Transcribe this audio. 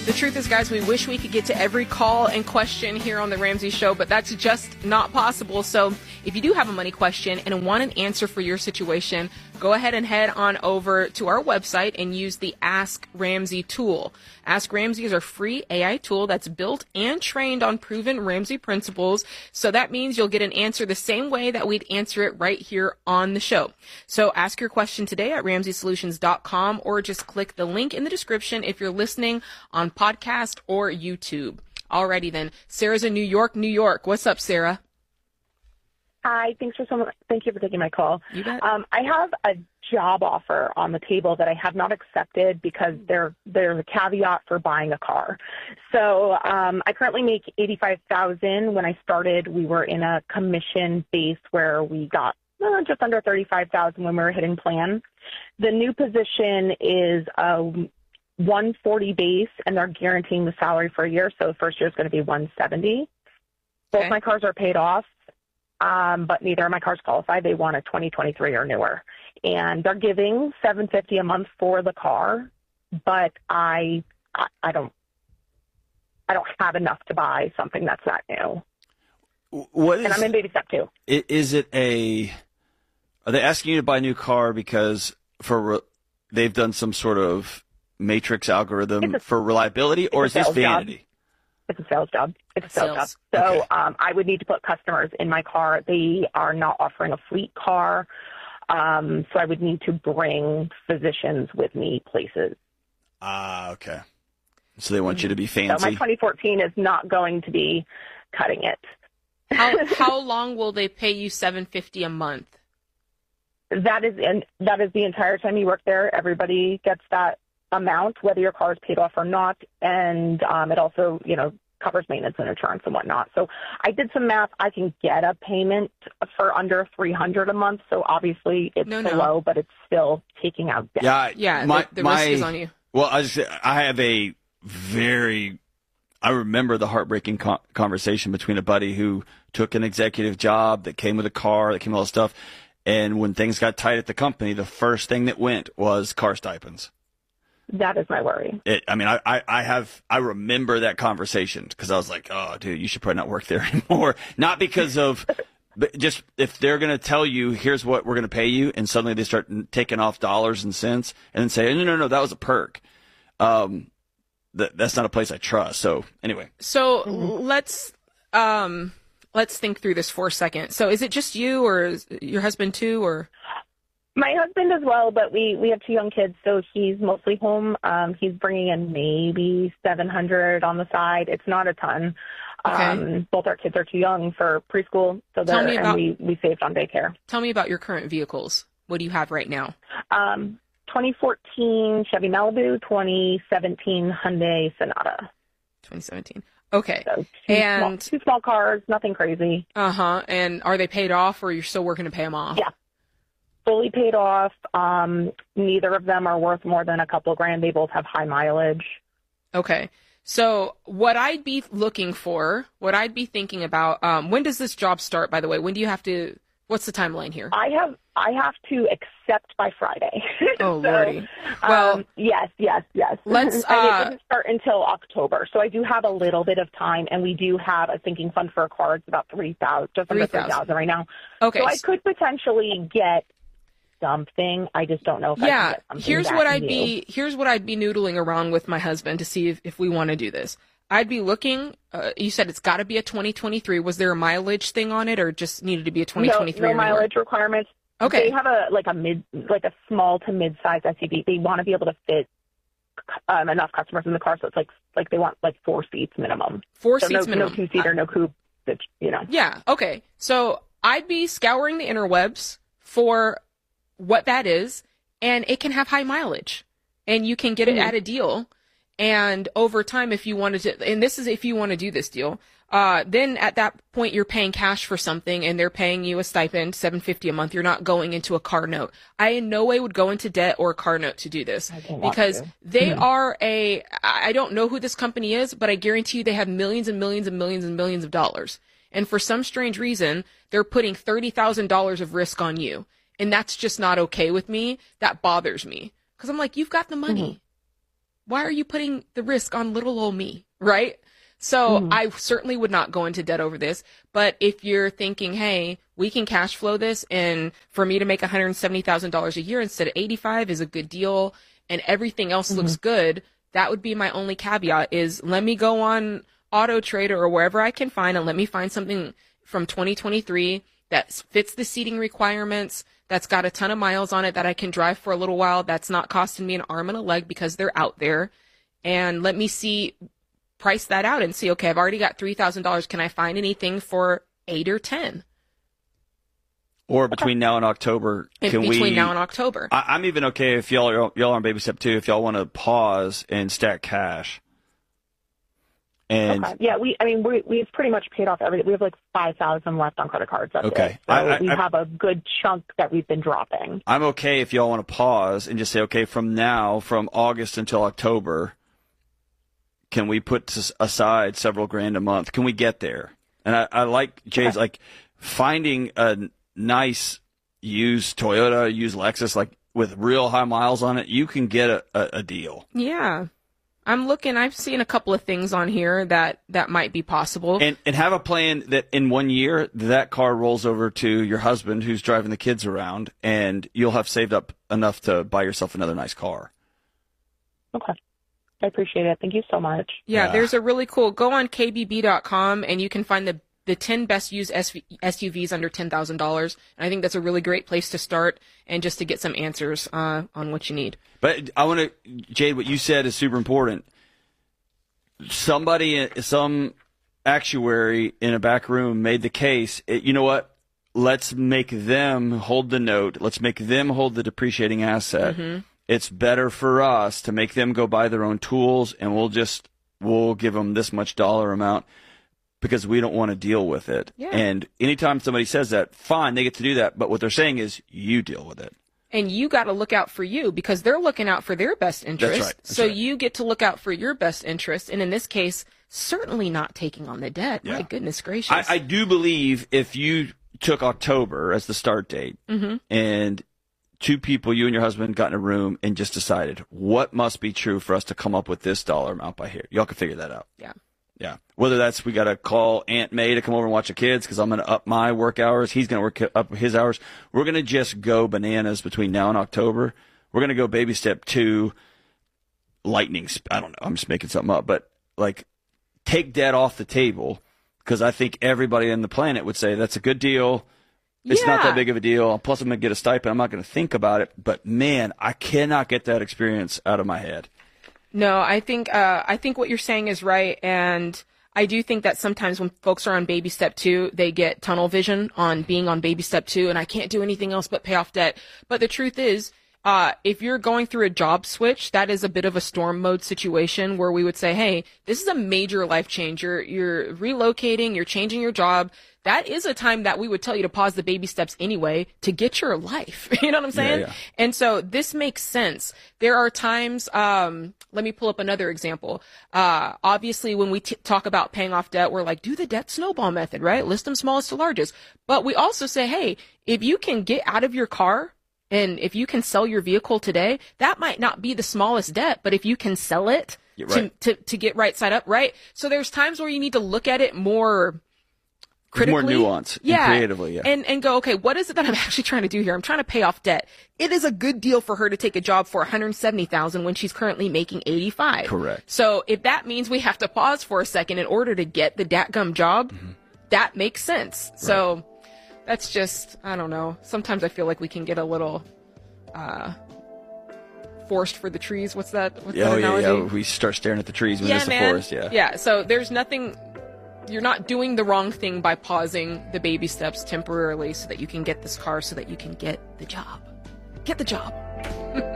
The truth is, guys, we wish we could get to every call and question here on The Ramsey Show, but that's just not possible. So if you do have a money question and want an answer for your situation, go ahead and head on over to our website and use the Ask Ramsey tool. Ask Ramsey is our free AI tool that's built and trained on proven Ramsey principles. So that means you'll get an answer the same way that we'd answer it right here on the show. So ask your question today at RamseySolutions.com or just click the link in the description if you're listening on podcast or YouTube. Alrighty then. Sarah's in New York, New York. What's up, Sarah? Hi, thank you for taking my call. You bet. I have a job offer on the table that I have not accepted because there's a caveat for buying a car. So I currently make $85,000. When I started, we were in a commission base where we got just under $35,000 when we were hitting plan. The new position is a 140 base, and they're guaranteeing the salary for a year. So the first year is going to be 170. Both my cars are paid off. But neither of my cars qualify. They want a 2023 or newer. And they're giving $750 a month for the car, but I don't have enough to buy something that's that new. And I'm in baby step 2. Are they asking you to buy a new car because they've done some sort of matrix algorithm for reliability, or is this vanity? Job. It's a sales job. So okay. I would need to put customers in my car. They are not offering a fleet car. So I would need to bring physicians with me places. Okay. So they want you to be fancy. So my 2014 is not going to be cutting it. How long will they pay you $750 a month? That is the entire time you work there. Everybody gets that amount, whether your car is paid off or not, and it also, covers maintenance and insurance and whatnot. So I did some math. I can get a payment for under $300 a month. So obviously it's below, but it's still taking out debt. The risk is on you. Well, I remember the heartbreaking conversation between a buddy who took an executive job that came with a car, that came with all this stuff, and when things got tight at the company, the first thing that went was car stipends. That is my worry. I remember that conversation because I was like, oh, dude, you should probably not work there anymore. Not because of, but just if they're going to tell you, here's what we're going to pay you, and suddenly they start taking off dollars and cents and then say, no, that was a perk. That's not a place I trust. So anyway. So let's think through this for a second. So is it just you, or is your husband too, or? My husband as well, but we have 2 young kids, so he's mostly home. He's bringing in maybe $700 on the side. It's not a ton. Okay. Both our kids are too young for preschool, so we saved on daycare. Tell me about your current vehicles. What do you have right now? 2014 Chevy Malibu, 2017 Hyundai Sonata. 2017. Okay. So two small cars, nothing crazy. And are they paid off, or you're still working to pay them off? Yeah. Fully paid off. Neither of them are worth more than a couple grand. They both have high mileage. Okay. So what I'd be looking for, what I'd be thinking about, when does this job start, by the way? When do you have to, what's the timeline here? I have to accept by Friday. Oh, Lordy. Well, yes. Let's, it doesn't start until October. So I do have a little bit of time, and we do have a sinking fund for a car. It's about $3,000, just under $3,000 right now. Okay. So I could potentially get something. I just don't know if I can get something. Here's what I'd be noodling around with my husband to see if we want to do this. I'd be looking, you said it's got to be a 2023. Was there a mileage thing on it, or just needed to be a 2023? No mileage requirements. Okay. They have a small to mid-size SUV. They want to be able to fit enough customers in the car, so it's like they want 4 seats minimum. 4 seats minimum. No 2-seater, no coupe. Yeah. Okay. So I'd be scouring the interwebs for what that is, and it can have high mileage, and you can get it at a deal. And over time, if you wanted to, and this is if you want to do this deal, then at that point you're paying cash for something, and they're paying you a stipend, $750 a month. You're not going into a car note. I in no way would go into debt or a car note to do this, because they are I don't know who this company is, but I guarantee you they have millions and millions and millions and millions of dollars. And for some strange reason, they're putting $30,000 of risk on you. And that's just not okay with me. That bothers me. Because I'm like, you've got the money. why are you putting the risk on little old me, right? So I certainly would not go into debt over this. But if you're thinking, hey, we can cash flow this, and for me to make $170,000 a year instead of 85 is a good deal, and everything else looks good, that would be my only caveat is let me go on Auto Trader or wherever I can find, and let me find something from 2023 that fits the seating requirements, that's got a ton of miles on it that I can drive for a little while, that's not costing me an arm and a leg because they're out there. And let me price that out and see, okay, I've already got $3,000. Can I find anything for 8 or 10? Or between now and October, between now and October. I'm even okay if y'all are on baby step 2, if y'all want to pause and stack cash. And yeah, we've pretty much paid off everything. We have like $5,000 left on credit cards. That's okay. It. So we have a good chunk that we've been dropping. I'm okay if y'all want to pause and just say, okay, from August until October, can we put aside several grand a month? Can we get there? And I like Jay's like finding a nice used Toyota, used Lexus, like with real high miles on it. You can get a deal. Yeah. I've seen a couple of things on here that might be possible. And have a plan that in 1 year, that car rolls over to your husband who's driving the kids around, and you'll have saved up enough to buy yourself another nice car. Okay. I appreciate it. Thank you so much. Yeah, there's a really cool, go on kbb.com and you can find the 10 best used SUVs under $10,000. And I think that's a really great place to start and just to get some answers on what you need. But I want to, Jade, what you said is super important. Some actuary in a back room made the case, you know what? Let's make them hold the note. Let's make them hold the depreciating asset. Mm-hmm. It's better for us to make them go buy their own tools, and we'll give them this much dollar amount because we don't want to deal with it. Yeah. And anytime somebody says that, fine, they get to do that. But what they're saying is you deal with it. And you got to look out for you because they're looking out for their best interest. That's right. So you get to look out for your best interest. And in this case, certainly not taking on the debt. Yeah. My goodness gracious. I do believe if you took October as the start date and two people, you and your husband, got in a room and just decided what must be true for us to come up with this dollar amount by here. Y'all can figure that out. Yeah. Yeah. Whether that's we got to call Aunt May to come over and watch the kids because I'm going to up my work hours. He's going to up his hours. We're going to just go bananas between now and October. We're going to go baby step 2, lightning. I don't know. I'm just making something up. But, like, take debt off the table because I think everybody on the planet would say that's a good deal. It's not that big of a deal. Plus, I'm going to get a stipend. I'm not going to think about it. But, man, I cannot get that experience out of my head. No, I think what you're saying is right. And I do think that sometimes when folks are on baby step 2, they get tunnel vision on being on baby step 2, and I can't do anything else but pay off debt. But the truth is, if you're going through a job switch, that is a bit of a storm mode situation where we would say, hey, this is a major life change. You're relocating, you're changing your job. That is a time that we would tell you to pause the baby steps anyway to get your life. You know what I'm saying? Yeah. And so this makes sense. There are times, let me pull up another example. Obviously, when we talk about paying off debt, we're like, do the debt snowball method, right? List them smallest to largest. But we also say, hey, if you can get out of your car and if you can sell your vehicle today, that might not be the smallest debt, but if you can sell it to get right side up, right? So there's times where you need to look at it more critically. More nuance and creatively, and go, okay, what is it that I'm actually trying to do here? I'm trying to pay off debt. It is a good deal for her to take a job for $170,000 when she's currently making $85,000. Correct. So if that means we have to pause for a second in order to get the datgum job, that makes sense. Right. So that's just, I don't know. Sometimes I feel like we can get a little forest for the trees. What's that analogy? Yeah. We start staring at the trees when it's the forest. Yeah. So there's nothing. You're not doing the wrong thing by pausing the baby steps temporarily so that you can get this car so that you can get the job. Get the job.